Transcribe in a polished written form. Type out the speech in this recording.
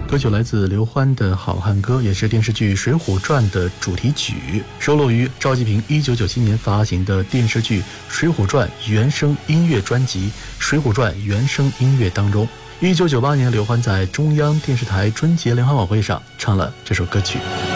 歌曲来自刘欢的《好汉歌》，也是电视剧《水浒传》的主题曲，收录于赵季平1997年发行的电视剧《水浒传》原声音乐专辑《水浒传原声音乐》当中。1998年，刘欢在中央电视台春节联欢晚会上唱了这首歌曲。